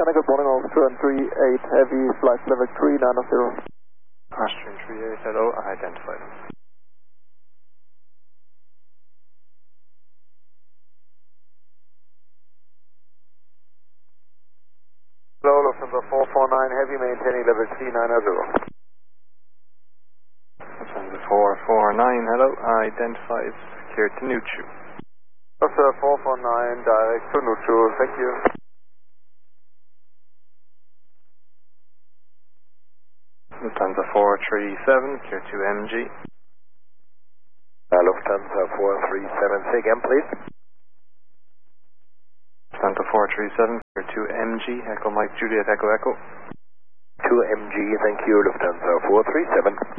good morning, Austrian 38 Heavy, flight level 390. Austrian 38, hello, identified. Hello, Lufthansa 449 Heavy, maintaining level 390. Lufthansa 449, hello, identified, cleared to Nuchu. Lufthansa 449, direct to Nuchu, thank you. Lufthansa 437, clear to MG. Lufthansa 437, say again please. Lufthansa 437, clear to MG, Echo Mike Juliet, Echo Echo. To MG, thank you, Lufthansa 437.